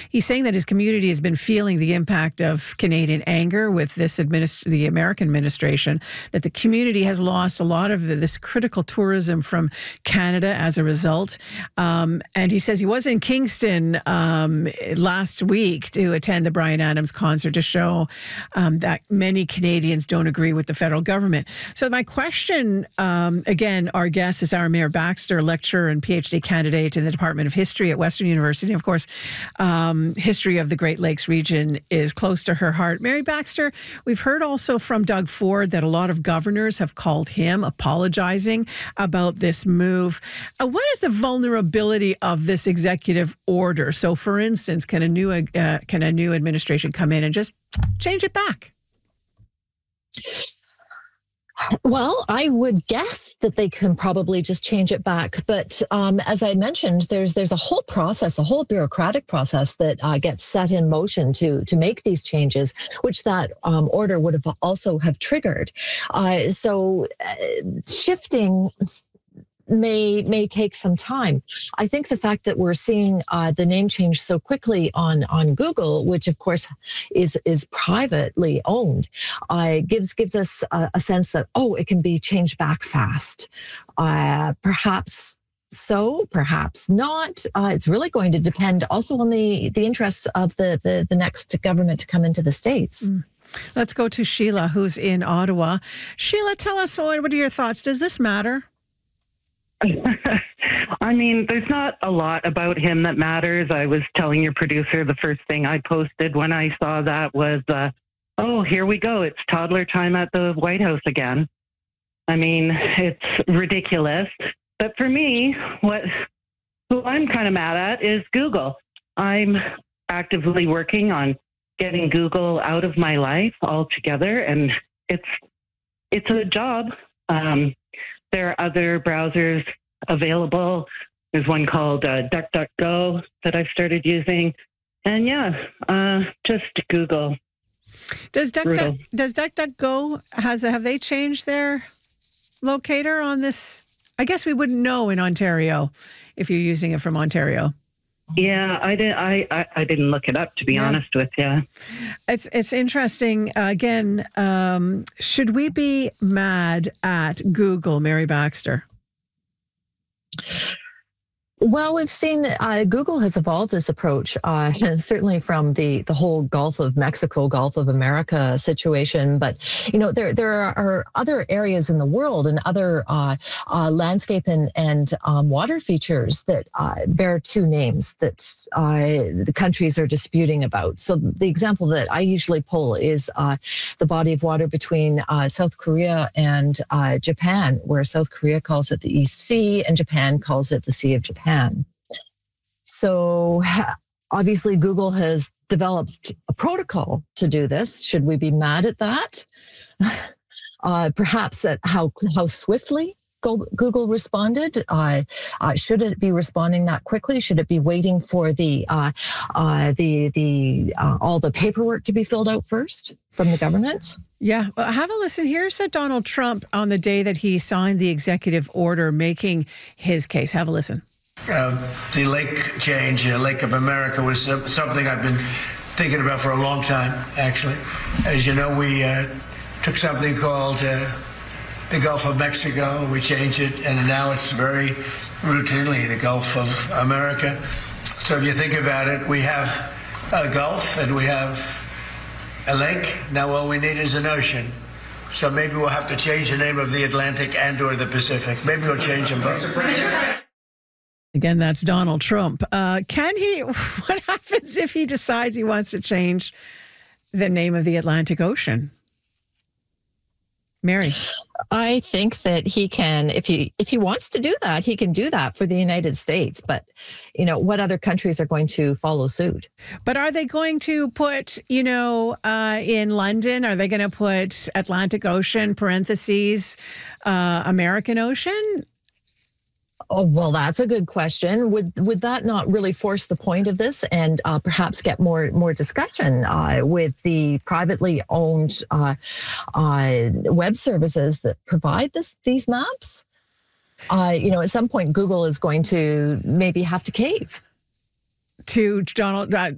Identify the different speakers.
Speaker 1: He's saying that his community has been feeling the impact of Canadian anger with the American administration, that the community has lost a lot of this critical tourism from Canada as a result. And he says he was in Kingston last week to attend the Bryan Adams concert to show that many Canadians don't agree with the federal government. So my question, again, our guest is our Mayor Baxter, lecturer and PhD candidate in the Department of History at Western University. Of course, history of the Great Lakes region is close to her heart. Mary Baxter, we've heard also from Doug Ford that a lot of governors have called him apologizing about this move. What is the vulnerability of this executive order? So, for instance, can a new administration come in and just change it back?
Speaker 2: Well, I would guess that they can probably just change it back. But as I mentioned, there's a whole process, a whole bureaucratic process that gets set in motion to make these changes, which that order would have also have triggered. So shifting may take some time. I think the fact that we're seeing the name change so quickly on Google, which of course is privately owned, gives us a sense that, it can be changed back fast. Perhaps so, perhaps not. It's really going to depend also on the interests of the next government to come into the States.
Speaker 1: Let's go to Sheila, who's in Ottawa. Sheila, tell us, what are your thoughts? Does this matter?
Speaker 3: I mean, there's not a lot about him that matters. I was telling your producer the first thing I posted when I saw that was, here we go. It's toddler time at the White House again. I mean, it's ridiculous. But for me, who I'm kind of mad at is Google. I'm actively working on getting Google out of my life altogether, and it's a job. There are other browsers available. There's one called DuckDuckGo that I've started using. And just Google.
Speaker 1: Does DuckDuckGo, have they changed their locator on this? I guess we wouldn't know in Ontario if you're using it from Ontario.
Speaker 3: Yeah, I didn't look it up, to be honest with you.
Speaker 1: It's interesting. Again, should we be mad at Google, Mary Baxter?
Speaker 2: Well, we've seen Google has evolved this approach, certainly from the whole Gulf of Mexico, Gulf of America situation. But, there are other areas in the world and other landscape and water features that bear two names that the countries are disputing about. So the example that I usually pull is the body of water between South Korea and Japan, where South Korea calls it the East Sea and Japan calls it the Sea of Japan. So obviously Google has developed a protocol to do this. Should we be mad at that? Perhaps at how swiftly Google responded. Should it be responding that quickly? Should it be waiting for the all the paperwork to be filled out first from the government?
Speaker 1: Yeah. Well, have a listen. Here's Donald Trump on the day that he signed the executive order making his case. Have a listen.
Speaker 4: The lake change, Lake of America, was something I've been thinking about for a long time, actually. As you know, we took something called the Gulf of Mexico, we changed it, and now it's very routinely the Gulf of America. So if you think about it, we have a Gulf and we have a lake. Now all we need is an ocean. So maybe we'll have to change the name of the Atlantic and or the Pacific. Maybe we'll change them both.
Speaker 1: Again, that's Donald Trump. What happens if he decides he wants to change the name of the Atlantic Ocean? Mary?
Speaker 2: I think that he can, if he wants to do that, he can do that for the United States. But, what other countries are going to follow suit?
Speaker 1: But are they going to put, in London, are they going to put Atlantic Ocean, parentheses, American Ocean?
Speaker 2: Oh, well, that's a good question. Would that not really force the point of this and perhaps get more discussion with the privately owned web services that provide these maps? At some point, Google is going to maybe have to cave.
Speaker 1: To Donald